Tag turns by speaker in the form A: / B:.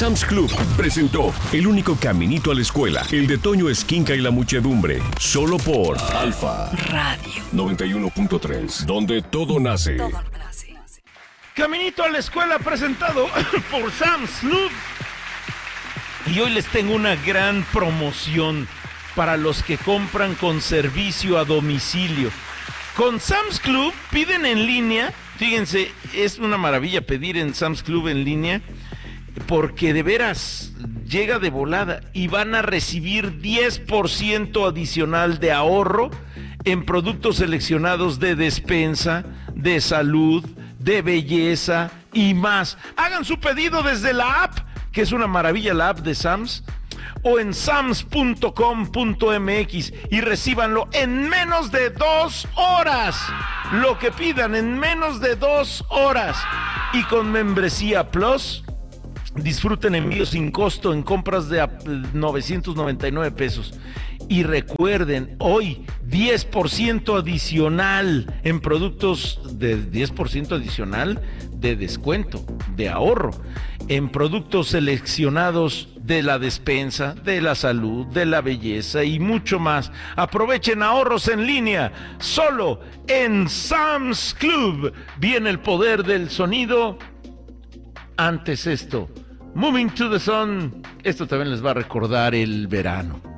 A: Sam's Club presentó El único caminito a la escuela, el de Toño Esquinca y la muchedumbre, solo por Alfa
B: Radio
A: 91.3, donde todo nace.
C: Caminito a la escuela presentado por Sam's Club. Y hoy les tengo una gran promoción para los que compran con servicio a domicilio. Con Sam's Club piden en línea. Fíjense, es una maravilla pedir en Sam's Club en línea, porque de veras llega de volada y van a recibir 10% adicional de ahorro en productos seleccionados de despensa, de salud, de belleza y más. Hagan su pedido desde la app, que es una maravilla la app de Sam's, o en sams.com.mx y recíbanlo en menos de 2 horas. Lo que pidan en menos de 2 horas. Y con membresía Plus, disfruten envíos sin costo en compras de 999 pesos. Y recuerden, hoy 10% adicional en productos, de 10% adicional de descuento, de ahorro, en productos seleccionados de la despensa, de la salud, de la belleza y mucho más. Aprovechen ahorros en línea, solo en Sam's Club. Viene el poder del sonido. Antes esto, Moving to the Sun, esto también les va a recordar el verano.